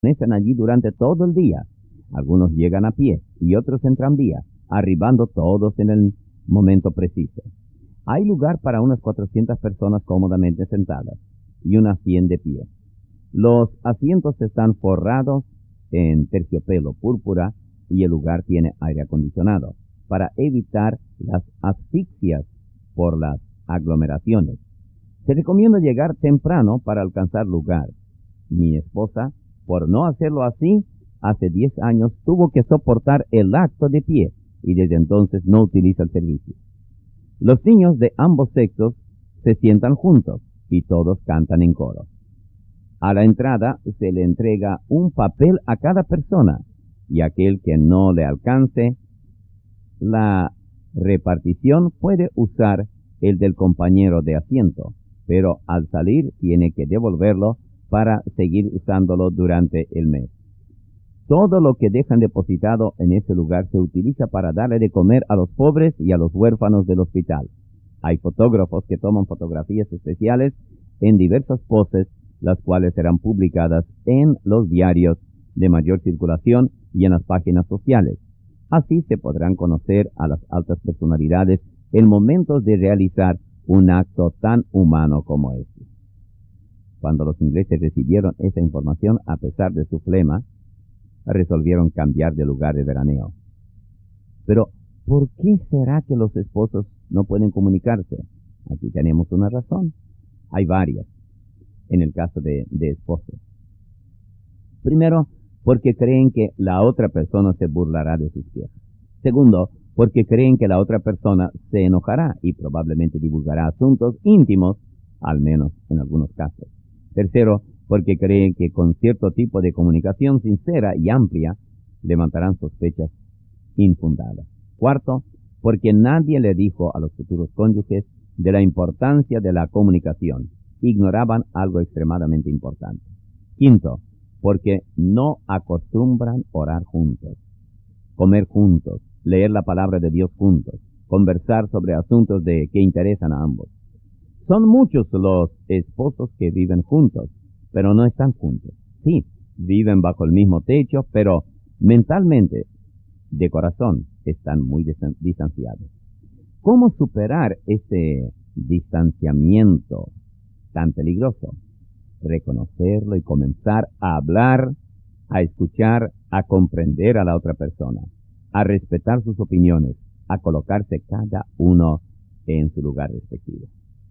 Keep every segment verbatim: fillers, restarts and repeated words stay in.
permanecen allí durante todo el día. Algunos llegan a pie y otros en tranvía, arribando todos en el momento preciso. Hay lugar para unas cuatrocientas personas cómodamente sentadas y unas cien de pie. Los asientos están forrados en terciopelo púrpura y el lugar tiene aire acondicionado para evitar las asfixias por las aglomeraciones. Se recomienda llegar temprano para alcanzar lugar. Mi esposa, por no hacerlo así, hace diez años tuvo que soportar el acto de pie y desde entonces no utiliza el servicio. Los niños de ambos sexos se sientan juntos y todos cantan en coro. A la entrada se le entrega un papel a cada persona y aquel que no le alcance la repartición puede usar el del compañero de asiento, pero al salir tiene que devolverlo para seguir usándolo durante el mes. Todo lo que dejan depositado en ese lugar se utiliza para darle de comer a los pobres y a los huérfanos del hospital. Hay fotógrafos que toman fotografías especiales en diversas poses, las cuales serán publicadas en los diarios de mayor circulación y en las páginas sociales. Así se podrán conocer a las altas personalidades en momentos de realizar un acto tan humano como este. Cuando los ingleses recibieron esa información, a pesar de su flema, resolvieron cambiar de lugar de veraneo. Pero, ¿por qué será que los esposos no pueden comunicarse? Aquí tenemos una razón. Hay varias, en el caso de, de esposos. Primero, porque creen que la otra persona se burlará de sus quejas. Segundo, porque creen que la otra persona se enojará y probablemente divulgará asuntos íntimos, al menos en algunos casos. Tercero, porque creen que con cierto tipo de comunicación sincera y amplia levantarán sospechas infundadas. Cuarto, porque nadie le dijo a los futuros cónyuges de la importancia de la comunicación. Ignoraban algo extremadamente importante. Quinto, porque no acostumbran orar juntos, comer juntos, leer la palabra de Dios juntos, conversar sobre asuntos de que interesan a ambos. Son muchos los esposos que viven juntos, pero no están juntos. Sí, viven bajo el mismo techo, pero mentalmente, de corazón, están muy distanciados. ¿Cómo superar este distanciamiento tan peligroso? Reconocerlo y comenzar a hablar, a escuchar, a comprender a la otra persona, a respetar sus opiniones, a colocarse cada uno en su lugar respectivo.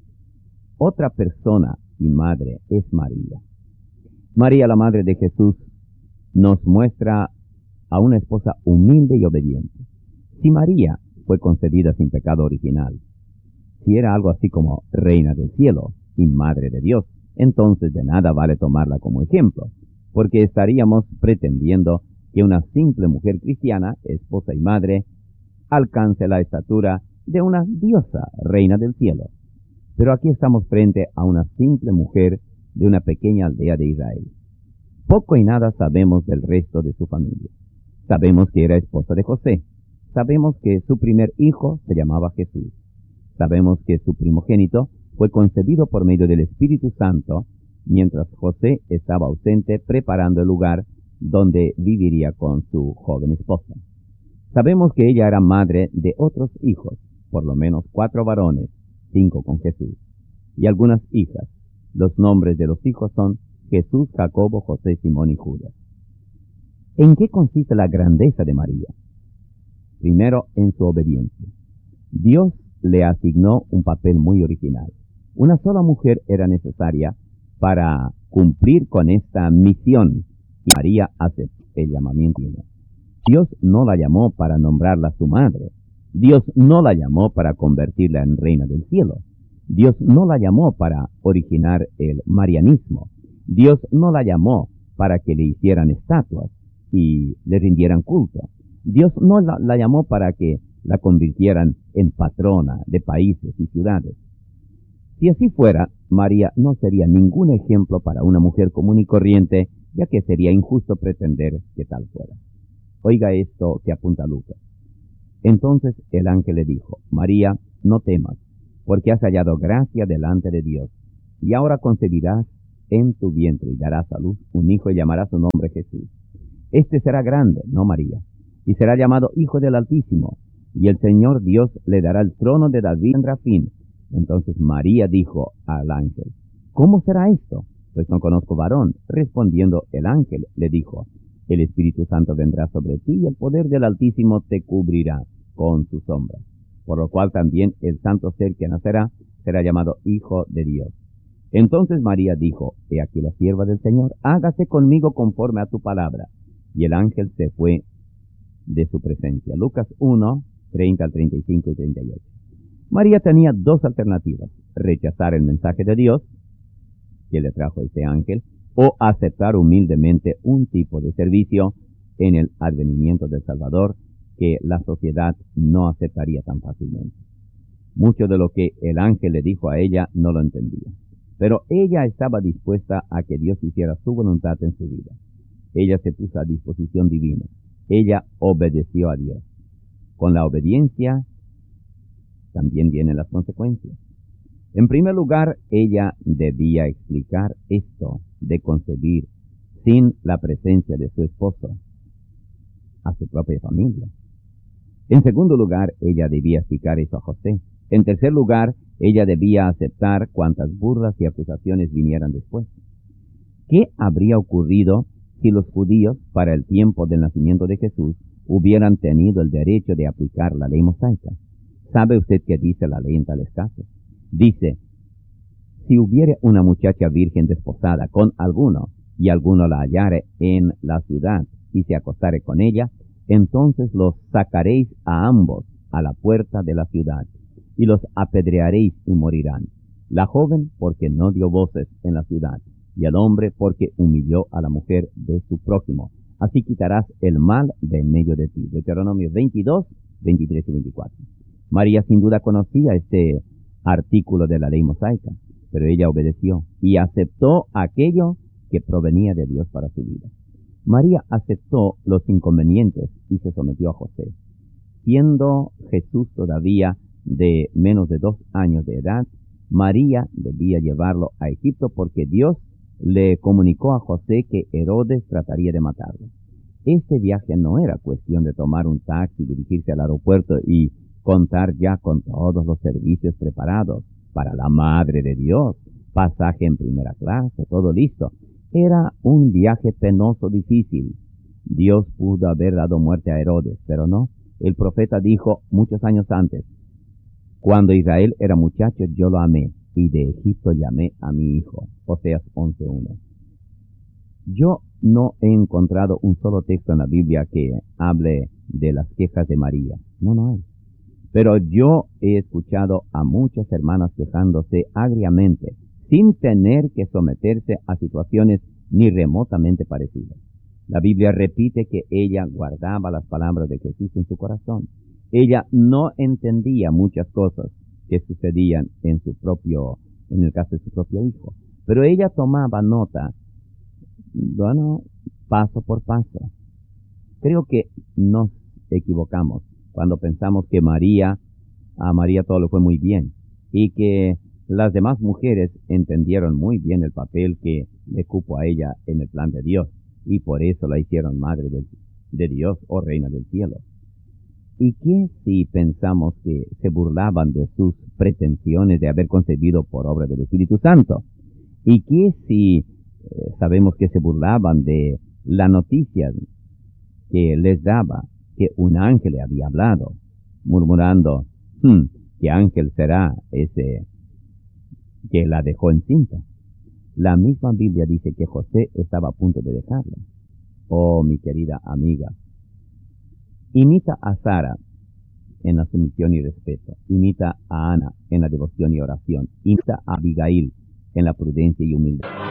Otra persona y madre es María. María, la madre de Jesús, nos muestra a una esposa humilde y obediente. Si María fue concebida sin pecado original, si era algo así como reina del cielo y madre de Dios, entonces de nada vale tomarla como ejemplo, porque estaríamos pretendiendo que una simple mujer cristiana, esposa y madre, alcance la estatura de una diosa reina del cielo. Pero aquí estamos frente a una simple mujer de una pequeña aldea de Israel. Poco y nada sabemos del resto de su familia. Sabemos que era esposa de José. Sabemos que su primer hijo se llamaba Jesús. Sabemos que su primogénito fue concebido por medio del Espíritu Santo, mientras José estaba ausente preparando el lugar donde viviría con su joven esposa. Sabemos que ella era madre de otros hijos, por lo menos cuatro varones, cinco con Jesús, y algunas hijas. Los nombres de los hijos son Jesús, Jacobo, José, Simón y Judas. ¿En qué consiste la grandeza de María? Primero, en su obediencia. Dios le asignó un papel muy original. Una sola mujer era necesaria para cumplir con esta misión, y María aceptó el llamamiento. Dios no la llamó para nombrarla su madre. Dios no la llamó para convertirla en reina del cielo. Dios no la llamó para originar el marianismo. Dios no la llamó para que le hicieran estatuas y le rindieran culto. Dios no la, la llamó para que la convirtieran en patrona de países y ciudades. Si así fuera, María no sería ningún ejemplo para una mujer común y corriente, ya que sería injusto pretender que tal fuera. Oiga esto que apunta Lucas. Entonces el ángel le dijo: María, no temas, porque has hallado gracia delante de Dios, y ahora concebirás en tu vientre y darás a luz un hijo y llamarás su nombre Jesús. Este será grande, no María, y será llamado Hijo del Altísimo, y el Señor Dios le dará el trono de David en Rafín. Entonces María dijo al ángel, ¿cómo será esto? Pues no conozco varón. Respondiendo el ángel, le dijo, el Espíritu Santo vendrá sobre ti y el poder del Altísimo te cubrirá con su sombra. Por lo cual también el santo ser que nacerá será llamado Hijo de Dios. Entonces María dijo, he aquí la sierva del Señor, hágase conmigo conforme a tu palabra. Y el ángel se fue de su presencia. Lucas uno, treinta al treinta y cinco y treinta y ocho. María tenía dos alternativas: rechazar el mensaje de Dios que le trajo este ángel, o aceptar humildemente un tipo de servicio en el advenimiento del Salvador que la sociedad no aceptaría tan fácilmente. Mucho de lo que el ángel le dijo a ella no lo entendía, pero ella estaba dispuesta a que Dios hiciera su voluntad en su vida. Ella se puso a disposición divina. Ella obedeció a Dios. Con la obediencia también vienen las consecuencias. En primer lugar, ella debía explicar esto de concebir sin la presencia de su esposo a su propia familia. En segundo lugar, ella debía explicar eso a José. En tercer lugar, ella debía aceptar cuantas burlas y acusaciones vinieran después. ¿Qué habría ocurrido si los judíos, para el tiempo del nacimiento de Jesús, hubieran tenido el derecho de aplicar la ley mosaica? ¿Sabe usted qué dice la ley en tales casos? Dice, si hubiere una muchacha virgen desposada con alguno, y alguno la hallare en la ciudad, y se acostare con ella, entonces los sacaréis a ambos a la puerta de la ciudad, y los apedrearéis y morirán. La joven porque no dio voces en la ciudad, y el hombre porque humilló a la mujer de su prójimo. Así quitarás el mal de en medio de ti. Deuteronomio veintidós, veintitrés y veinticuatro. María sin duda conocía este artículo de la ley mosaica, pero ella obedeció y aceptó aquello que provenía de Dios para su vida. María aceptó los inconvenientes y se sometió a José. Siendo Jesús todavía de menos de dos años de edad, María debía llevarlo a Egipto porque Dios le comunicó a José que Herodes trataría de matarlo. Este viaje no era cuestión de tomar un taxi, dirigirse al aeropuerto y contar ya con todos los servicios preparados para la Madre de Dios, pasaje en primera clase, todo listo. Era un viaje penoso, difícil. Dios pudo haber dado muerte a Herodes, pero no. El profeta dijo muchos años antes, cuando Israel era muchacho yo lo amé, y de Egipto llamé a mi hijo. Oseas once uno. Yo no he encontrado un solo texto en la Biblia que hable de las quejas de María. No, no hay. Pero yo he escuchado a muchas hermanas quejándose agriamente, sin tener que someterse a situaciones ni remotamente parecidas. La Biblia repite que ella guardaba las palabras de Jesús en su corazón. Ella no entendía muchas cosas que sucedían en su propio, en el caso de su propio hijo, pero ella tomaba nota, bueno, paso por paso. Creo que nos equivocamos cuando pensamos que María, a María todo le fue muy bien, y que las demás mujeres entendieron muy bien el papel que le cupo a ella en el plan de Dios, y por eso la hicieron madre de, de Dios o reina del cielo. ¿Y qué si pensamos que se burlaban de sus pretensiones de haber concebido por obra del Espíritu Santo? ¿Y qué si eh, sabemos que se burlaban de la noticia que les daba que un ángel le había hablado, murmurando, hmm, ¿qué ángel será ese que la dejó encinta? La misma Biblia dice que José estaba a punto de dejarla. Oh, mi querida amiga, imita a Sara en la sumisión y respeto. Imita a Ana en la devoción y oración. Imita a Abigail en la prudencia y humildad.